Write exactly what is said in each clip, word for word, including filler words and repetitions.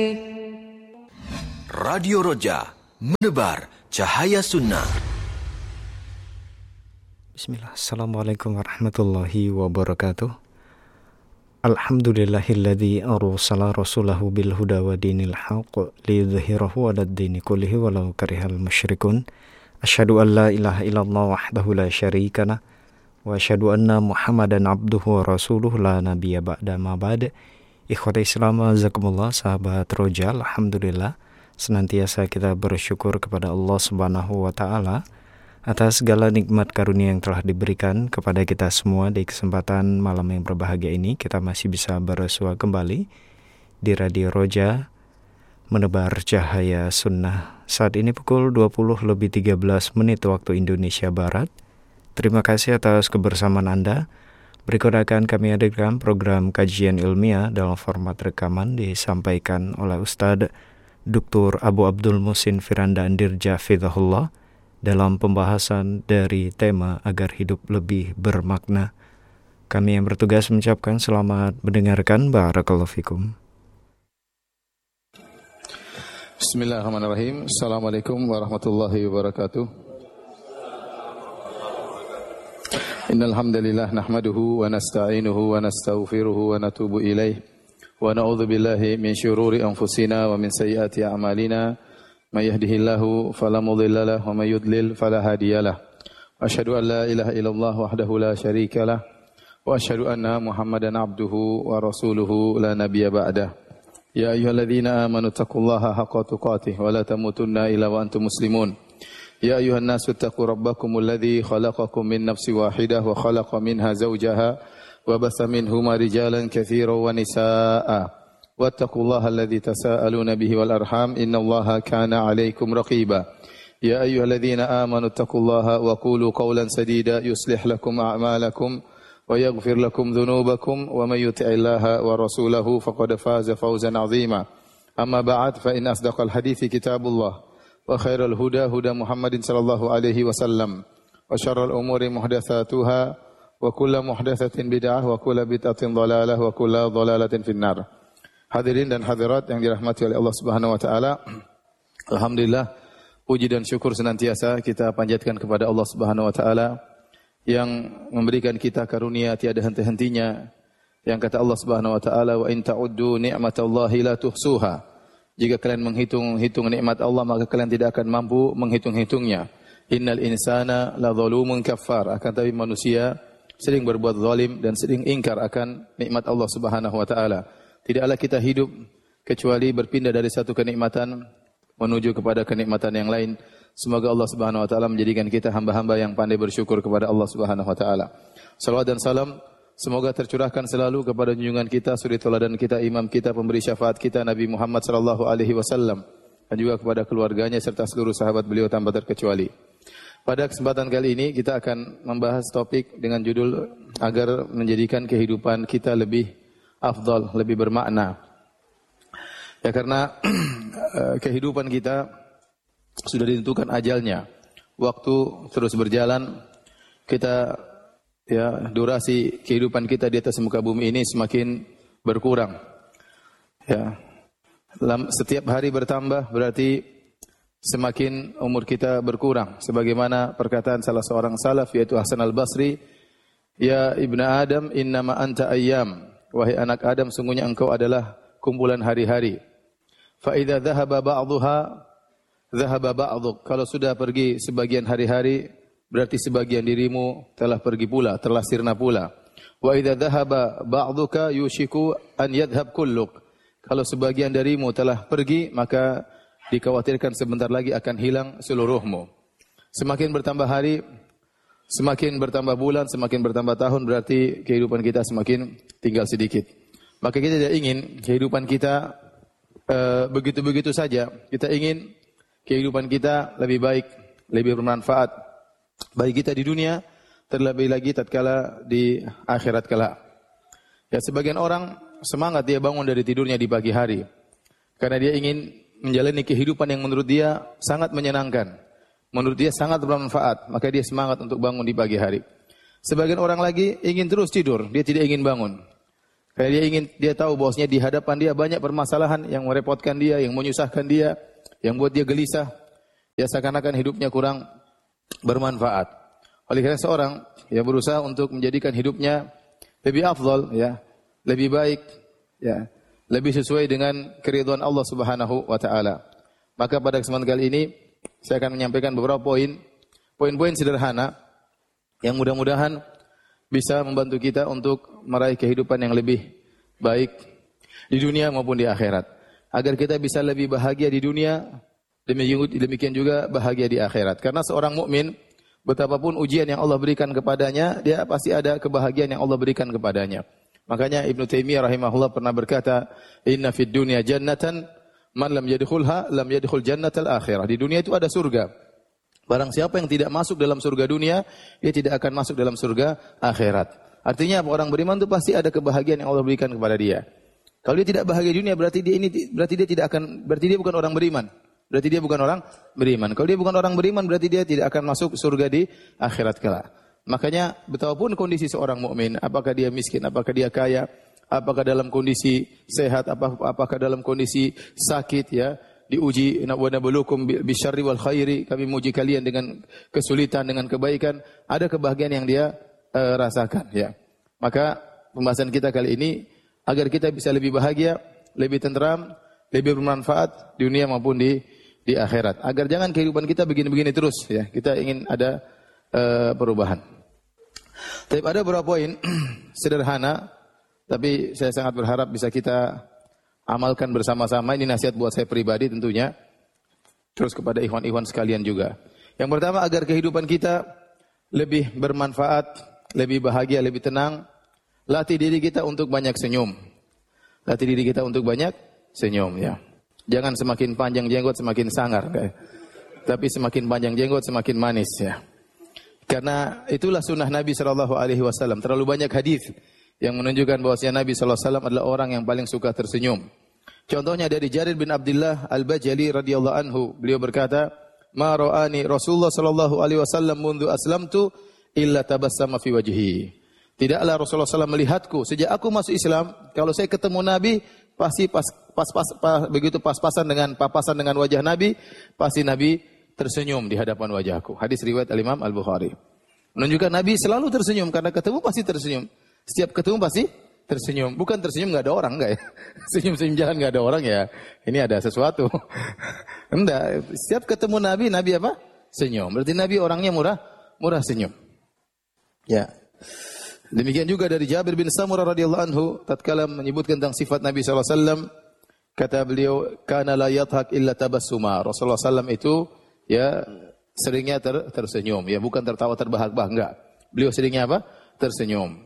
Radio Roja, menebar cahaya sunnah. Bismillah. Assalamualaikum warahmatullahi wabarakatuh. Alhamdulillahilladzi arsala rasulahu bil huda wa dinil haqq liyudhhirahu 'alad dini kullihi walau karihal musyrikun. Asyhadu an la ilaha illallah wahdahu la syarikalah wa asyhadu anna Muhammadan abduhu wa rasuluhu la nabiyya ba'da ma ba'd. Ikhwati Islam, azakumullah, sahabat Roja, alhamdulillah senantiasa kita bersyukur kepada Allah Subhanahu wa taala atas segala nikmat karunia yang telah diberikan kepada kita semua. Di kesempatan malam yang berbahagia ini kita masih bisa bersua kembali di Radio Roja, menebar cahaya sunnah. Saat ini pukul dua puluh lebih tiga belas menit waktu Indonesia Barat. Terima kasih atas kebersamaan Anda. Berikut akan kami hadirkan program kajian ilmiah dalam format rekaman disampaikan oleh Ustadz Doktor Abu Abdul Muhsin Firanda Andirja Fidhahullah dalam pembahasan dari tema agar hidup lebih bermakna. Kami yang bertugas mengucapkan selamat mendengarkan. Barakallahu fikum. Bismillahirrahmanirrahim. Assalamualaikum warahmatullahi wabarakatuh. Innal hamdalillah nahmaduhu wa nasta'inuhu wa nastaghfiruhu wa natubu ilaih wa na'udzu billahi min syururi anfusina wa min sayyiati a'malina may yahdihillahu fala mudilla lahu wa may yudlil fala hadiyalah. Asyhadu an la ilaha illallah wahdahu la syarikalah wa asyhadu anna Muhammadan abduhu wa rasuluhu la nabiyya ba'dah. Ya ayyuhalladzina amanu taqullaha haqqa tuqatih wa la tamutunna illa wa antum muslimun. Ya ayuhan nasu taqu rabbakumul ladzi khalaqakum min nafsin wahidah wa khalaqa minha zawjaha wa batha minhuma rijalan katsiran wa nisaa'a wattaqullaha alladzi tasaaluna bihi wal arham innallaha kana 'alaikum raqiba. Ya ayyuhalladzina amanu taqullaha wa qulu qawlan sadida yuslih lakum a'malakum wa yaghfir lakum dhunubakum wa may yuti'illaha wa rasulahu faqad faza fawzan 'azima. Amma ba'd, fa in asdaqal hadithi kitabullah wa khairal huda huda Muhammadin sallallahu alaihi wasallam wa syarrul umuri muhdatsatuha wa kullu muhdatsatin bid'ah wa kullu bid'atin dhalalah wa kullu dhalalatin finnar. Hadirin dan hadirat yang dirahmati oleh Allah Subhanahu wa taala, alhamdulillah puji dan syukur senantiasa kita panjatkan kepada Allah Subhanahu wa taala yang memberikan kita karunia tiada henti-hentinya. Yang kata Allah Subhanahu wa taala, wa in ta'uddu ni'matallahi la tuhsuha. Jika kalian menghitung-hitung nikmat Allah, maka kalian tidak akan mampu menghitung-hitungnya. Innal insana la zalumun kaffar. Akan tapi manusia sering berbuat zalim dan sering ingkar akan nikmat Allah Subhanahu wa taala. Tidaklah kita hidup kecuali berpindah dari satu kenikmatan menuju kepada kenikmatan yang lain. Semoga Allah Subhanahu wa taala menjadikan kita hamba-hamba yang pandai bersyukur kepada Allah Subhanahu wa taala. Salawat dan salam semoga tercurahkan selalu kepada junjungan kita, suri teladan kita, imam kita, pemberi syafaat kita, Nabi Muhammad sallallahu alaihi wasallam, dan juga kepada keluarganya serta seluruh sahabat beliau tanpa terkecuali. Pada kesempatan kali ini kita akan membahas topik dengan judul agar menjadikan kehidupan kita lebih afdal, lebih bermakna. Ya, karena kehidupan kita sudah ditentukan ajalnya. Waktu terus berjalan, kita ya, durasi kehidupan kita di atas muka bumi ini semakin berkurang. Ya. Setiap hari bertambah berarti semakin umur kita berkurang. Sebagaimana perkataan salah seorang salaf yaitu Hasan al-Basri, ya ibna Adam innama anta ayyam. Wahai anak Adam, sungguhnya engkau adalah kumpulan hari-hari. Fa idza dhahaba ba'dhuha dhahaba ba'dhuk. Kalau sudah pergi sebagian hari-hari, berarti sebagian dirimu telah pergi pula, telah sirna pula. Wa idza dhahaba ba'duka yushiku an yadhhab kulluk. Kalau sebagian darimu telah pergi, maka dikhawatirkan sebentar lagi akan hilang seluruhmu. Semakin bertambah hari, semakin bertambah bulan, semakin bertambah tahun, berarti kehidupan kita semakin tinggal sedikit. Maka kita tidak ingin kehidupan kita uh, begitu-begitu saja. Kita ingin kehidupan kita lebih baik, lebih bermanfaat bagi kita di dunia, terlebih lagi tatkala di akhirat kelak. Ya, sebagian orang semangat dia bangun dari tidurnya di pagi hari karena dia ingin menjalani kehidupan yang menurut dia sangat menyenangkan, menurut dia sangat bermanfaat, maka dia semangat untuk bangun di pagi hari. Sebagian orang lagi ingin terus tidur, dia tidak ingin bangun. Kayak dia ingin dia tahu bahwasanya di hadapan dia banyak permasalahan yang merepotkan dia, yang menyusahkan dia, yang buat dia gelisah. Ya seakan-akan hidupnya kurang bermanfaat. Oleh karena seorang yang berusaha untuk menjadikan hidupnya lebih afdal, ya, lebih baik, ya, lebih sesuai dengan keridhaan Allah Subhanahu wa taala. Maka pada kesempatan kali ini saya akan menyampaikan beberapa poin, poin-poin sederhana yang mudah-mudahan bisa membantu kita untuk meraih kehidupan yang lebih baik di dunia maupun di akhirat. Agar kita bisa lebih bahagia di dunia, demikian juga bahagia di akhirat. Karena seorang mukmin, betapapun ujian yang Allah berikan kepadanya, dia pasti ada kebahagiaan yang Allah berikan kepadanya. Makanya Ibnu Taimiyah rahimahullah pernah berkata, "Inna fid dunya jannatan man lam yadkhulha lam yadkhul jannatal akhirah." Di dunia itu ada surga. Barang siapa yang tidak masuk dalam surga dunia, dia tidak akan masuk dalam surga akhirat. Artinya orang beriman itu pasti ada kebahagiaan yang Allah berikan kepada dia. Kalau dia tidak bahagia di dunia, berarti dia ini berarti dia tidak akan berarti dia bukan orang beriman. Berarti dia bukan orang beriman. Kalau dia bukan orang beriman, berarti dia tidak akan masuk surga di akhirat kelak. Makanya betapapun kondisi seorang mukmin, apakah dia miskin, apakah dia kaya, apakah dalam kondisi sehat, apakah dalam kondisi sakit, ya, diuji wa nabluukum bisyarri wal khairi, kami menguji kalian dengan kesulitan, dengan kebaikan, ada kebahagiaan yang dia uh, rasakan, ya. Maka pembahasan kita kali ini agar kita bisa lebih bahagia, lebih tenteram, lebih bermanfaat di dunia maupun di di akhirat. Agar jangan kehidupan kita begini-begini terus, ya. Kita ingin ada uh, perubahan. Tapi ada beberapa poin sederhana, tapi saya sangat berharap bisa kita amalkan bersama-sama. Ini nasihat buat saya pribadi tentunya, terus kepada ikhwan-ikhwan sekalian juga. Yang pertama, agar kehidupan kita lebih bermanfaat, lebih bahagia, lebih tenang, latih diri kita untuk banyak senyum. Latih diri kita untuk banyak senyum, ya. Jangan semakin panjang jenggot semakin sangar, kayak. Tapi semakin panjang jenggot semakin manis, ya. Karena itulah sunnah Nabi shallallahu alaihi wasallam. Terlalu banyak hadis yang menunjukkan bahwasanya Nabi shallallahu alaihi wasallam adalah orang yang paling suka tersenyum. Contohnya dari Jarir bin Abdullah Al-Bajali radhiyallahu anhu, beliau berkata, "Ma ra'ani Rasulullah sallallahu alaihi wasallam mundu aslamtu illa tabassama fi wajhi." Tidaklah Rasulullah sallallahu alaihi wasallam melihatku sejak aku masuk Islam, kalau saya ketemu Nabi pasti pas pas, pas, pas begitu pas-pasan dengan papasan dengan wajah Nabi, pasti Nabi tersenyum di hadapan wajahku. Hadis riwayat Al-Imam Al-Bukhari. Menunjukkan Nabi selalu tersenyum karena ketemu pasti tersenyum. Setiap ketemu pasti tersenyum. Bukan tersenyum enggak ada orang, enggak ya? Senyum-senyum jalan enggak ada orang, ya. Ini ada sesuatu. Enggak. Setiap ketemu Nabi, Nabi apa? Senyum. Berarti Nabi orangnya murah, murah senyum. Ya. Demikian juga dari Jabir bin Samurah radhiyallahu anhu, tatkala menyebutkan tentang sifat Nabi sallallahu alaihi wasallam, kata beliau, "Kana la yadhak illa tabassuma." Rasulullah sallallahu alaihi wasallam itu, ya, seringnya ter, tersenyum, ya, bukan tertawa terbahak-bahak, enggak. Beliau seringnya apa? Tersenyum.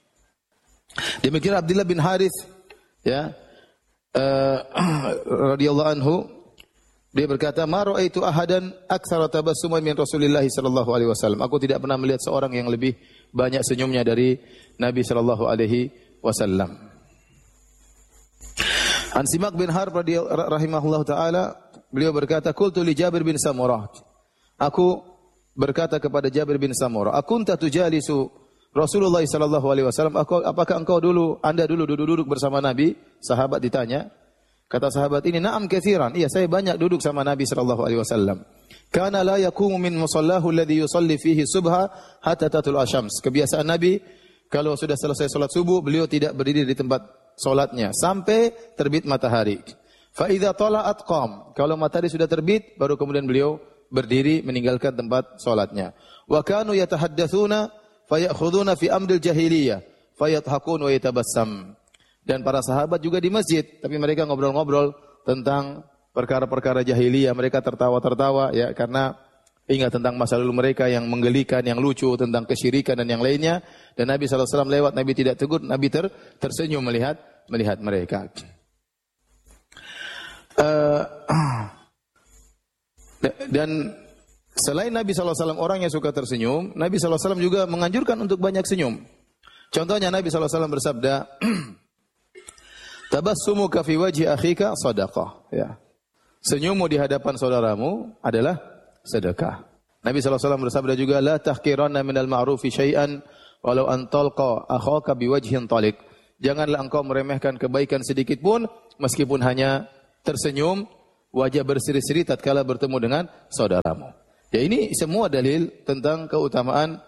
Demikian Abdullah bin Harith, ya, uh, radhiyallahu anhu, dia berkata, "Ma ra'aitu ahadan aktsara tabassuman min Rasulillah sallallahu alaihi wasallam." Aku tidak pernah melihat seorang yang lebih banyak senyumnya dari Nabi sallallahu alaihi wasallam. An Simak bin Harb rahimahullahu taala, beliau berkata, "Qultu li Jabir bin Samurah." Aku berkata kepada Jabir bin Samurah, "Akunta tujalisu Rasulullah sallallahu alaihi wasallam, apakah engkau dulu, Anda dulu duduk-duduk bersama Nabi?" Sahabat ditanya. Kata sahabat ini, "Na'am katsiran." Iya, saya banyak duduk sama Nabi sallallahu alaihi wasallam. "Kana la yaqumu min musallahu alladhi yusalli fihi subha hatta tatul asyams." Kebiasaan Nabi kalau sudah selesai salat subuh, beliau tidak berdiri di tempat salatnya sampai terbit matahari. Fa idza tala'at qam. Kalau matahari sudah terbit, baru kemudian beliau berdiri meninggalkan tempat salatnya. Wa kanu yatahaddatsuna fayakhuduna fi amril jahiliyah fayathaqun wa yatabassam. Dan para sahabat juga di masjid, tapi mereka ngobrol-ngobrol tentang perkara-perkara jahiliyah, mereka tertawa-tertawa, ya, karena ingat tentang masa lalu mereka yang menggelikan, yang lucu, tentang kesyirikan dan yang lainnya. Dan Nabi sallallahu alaihi wasallam lewat, Nabi tidak tegur, Nabi ter, tersenyum melihat melihat mereka. Uh, dan selain Nabi sallallahu alaihi wasallam orang yang suka tersenyum, Nabi sallallahu alaihi wasallam juga menganjurkan untuk banyak senyum. Contohnya Nabi sallallahu alaihi wasallam bersabda, "Tabassumuka fi wajhi akhika shadaqah." Ya. Senyummu di hadapan saudaramu adalah sedekah. Nabi sallallahu alaihi wasallam bersabda juga, "La tahqiranna minal ma'rufi syai'an walau an talqa akhaka biwajhin taliq." Janganlah engkau meremehkan kebaikan sedikit pun, meskipun hanya tersenyum, wajah berseri-seri tatkala bertemu dengan saudaramu. Ya, ini semua dalil tentang keutamaan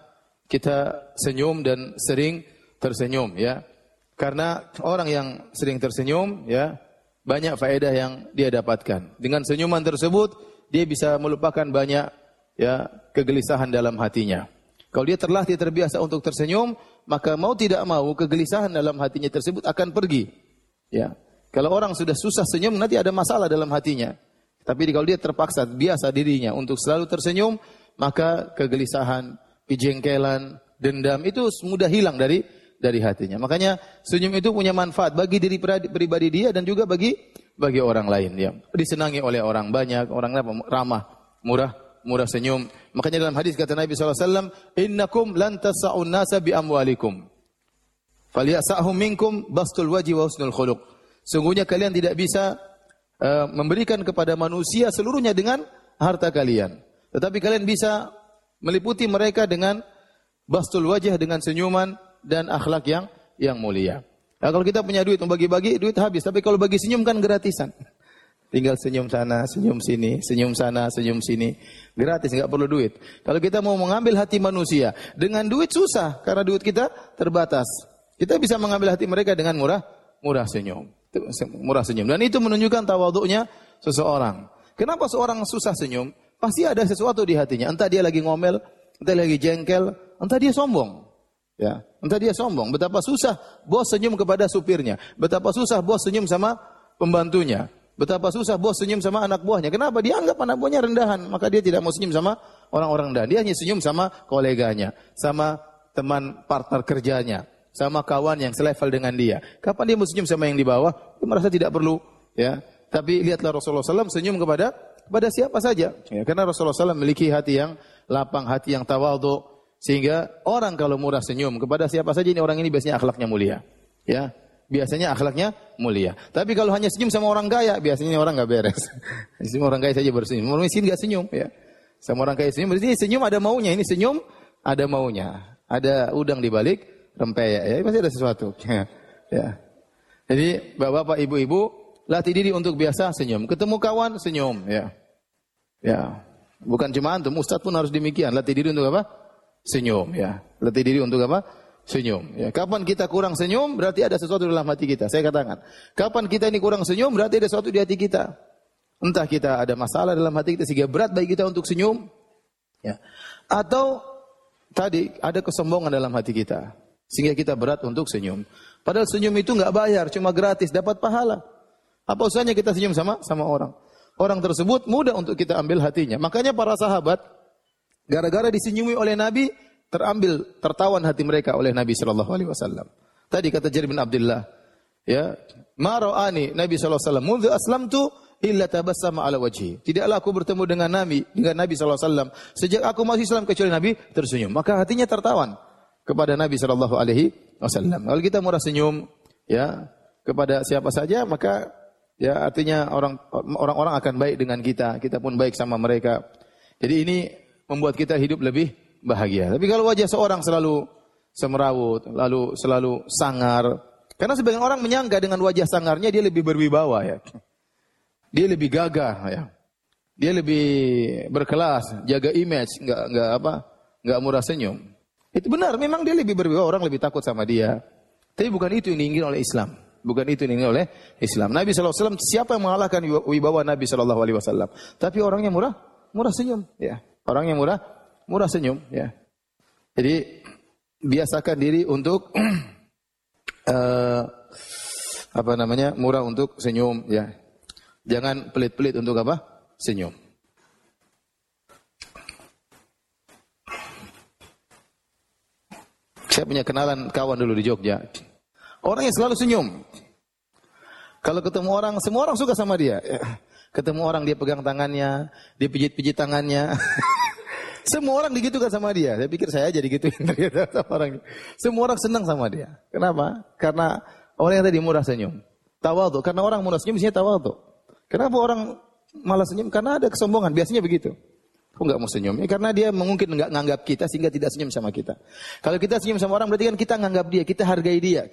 kita senyum dan sering tersenyum, ya. Karena orang yang sering tersenyum, ya, banyak faedah yang dia dapatkan. Dengan senyuman tersebut, dia bisa melupakan banyak, ya, kegelisahan dalam hatinya. Kalau dia terlatih terbiasa untuk tersenyum, maka mau tidak mau kegelisahan dalam hatinya tersebut akan pergi. Ya. Kalau orang sudah susah senyum, nanti ada masalah dalam hatinya. Tapi kalau dia terpaksa biasa dirinya untuk selalu tersenyum, maka kegelisahan, kejengkelan, dendam itu mudah hilang dari dari hatinya. Makanya senyum itu punya manfaat bagi diri pribadi dia dan juga bagi bagi orang lain. Ya. Disenangi oleh orang banyak, orang ramah, murah. Murah senyum. Makanya dalam hadis kata Nabi sallallahu alaihi wasallam, "Innakum lan tas'un nasa bi amwalikum. Falyas'ahum minkum bastul wajhi wa husnul khuluq." Sungguhnya kalian tidak bisa uh, memberikan kepada manusia seluruhnya dengan harta kalian. Tetapi kalian bisa meliputi mereka dengan bastul wajh, dengan senyuman dan akhlak yang yang mulia. Nah, kalau kita punya duit mau bagi-bagi, duit habis. Tapi kalau bagi senyum kan gratisan. Tinggal senyum sana, senyum sini, senyum sana, senyum sini. Gratis, enggak perlu duit. Kalau kita mau mengambil hati manusia, dengan duit susah, karena duit kita terbatas. Kita bisa mengambil hati mereka dengan murah, murah senyum. Murah senyum. Dan itu menunjukkan tawaduknya seseorang. Kenapa seorang susah senyum? Pasti ada sesuatu di hatinya. Entah dia lagi ngomel, entah lagi jengkel, entah dia sombong. Ya, entah dia sombong. Betapa susah bos senyum kepada supirnya. Betapa susah bos senyum sama pembantunya. Betapa susah bos senyum sama anak buahnya. Kenapa? Dia anggap anak buahnya rendahan. Maka dia tidak mau senyum sama orang-orang rendahan. Dia hanya senyum sama koleganya, sama teman partner kerjanya, sama kawan yang selevel dengan dia. Kapan dia mau senyum sama yang di bawah? Dia merasa tidak perlu. Ya. Tapi lihatlah Rasulullah sallallahu alaihi wasallam senyum kepada kepada siapa saja. Ya, karena Rasulullah sallallahu alaihi wasallam memiliki hati yang lapang, hati yang tawadhu. Sehingga orang kalau murah senyum kepada siapa saja, ini orang ini biasanya akhlaknya mulia. Ya. Biasanya akhlaknya mulia. Tapi kalau hanya senyum sama orang kaya, biasanya orang enggak beres. Semua orang kaya saja bersenyum. Orang miskin enggak senyum, ya. Sama orang kaya senyum, berarti senyum ada maunya. Ini senyum ada maunya. Ada udang di balik rempeyek, ya. Pasti ada sesuatu. Ya. Jadi, Bapak-bapak, Ibu-ibu, latih diri untuk biasa senyum. Ketemu kawan senyum, ya. Ya. Bukan cuma antum, ustaz pun harus demikian. Latih diri untuk apa? Senyum, ya. Latih diri untuk apa? Senyum. Ya, kapan kita kurang senyum, berarti ada sesuatu dalam hati kita. Saya katakan, kapan kita ini kurang senyum, berarti ada sesuatu di hati kita. Entah kita ada masalah dalam hati kita sehingga berat bagi kita untuk senyum, ya. Atau tadi ada kesombongan dalam hati kita sehingga kita berat untuk senyum. Padahal senyum itu enggak bayar, cuma gratis, dapat pahala. Apa usahanya kita senyum sama sama orang? Orang tersebut mudah untuk kita ambil hatinya. Makanya para sahabat gara-gara disenyumi oleh Nabi, terambil tertawan hati mereka oleh Nabi sallallahu alaihi wasallam. Tadi kata Jarir bin Abdullah, ya, "Ma ra'ani Nabi sallallahu alaihi wasallam mundu aslamtu illa tabassama ala wajhi." Tidaklah aku bertemu dengan Nabi, dengan Nabi sallallahu alaihi wasallam sejak aku masih Islam kecuali Nabi tersenyum. Maka hatinya tertawan kepada Nabi sallallahu alaihi wasallam. Kalau kita murah senyum, ya, kepada siapa saja, maka ya artinya orang orang-orang akan baik dengan kita, kita pun baik sama mereka. Jadi ini membuat kita hidup lebih bahagia. Tapi kalau wajah seorang selalu semerawut, lalu selalu sangar, karena sebagian orang menyangka dengan wajah sangarnya dia lebih berwibawa, ya. Dia lebih gagah, ya. Dia lebih berkelas, jaga image, enggak enggak apa? Enggak murah senyum. Itu benar, memang dia lebih berwibawa, orang lebih takut sama dia. Tapi bukan itu yang diinginkan oleh Islam. Bukan itu yang diinginkan oleh Islam. Nabi sallallahu alaihi wasallam, siapa yang mengalahkan wibawa Nabi sallallahu alaihi wasallam? Tapi orangnya murah, murah senyum, ya. Orangnya murah murah senyum, ya. Jadi biasakan diri untuk uh, apa namanya? Murah untuk senyum, ya. Jangan pelit-pelit untuk apa? Senyum. Saya punya kenalan kawan dulu di Jogja. Orang yang selalu senyum. Kalau ketemu orang, semua orang suka sama dia. Ketemu orang dia pegang tangannya, dia pijit-pijit tangannya. Semua orang digitukan sama dia. Saya pikir saya aja digituin sama orang. Semua orang senang sama dia. Kenapa? Karena orang yang tadi murah senyum. Tawadhu. Karena orang murah senyum biasanya tawadhu. Kenapa orang malah senyum? Karena ada kesombongan. Biasanya begitu. Kok enggak mau senyum? Ya, karena dia mungkin enggak nganggap kita sehingga tidak senyum sama kita. Kalau kita senyum sama orang berarti kan kita nganggap dia, kita hargai dia.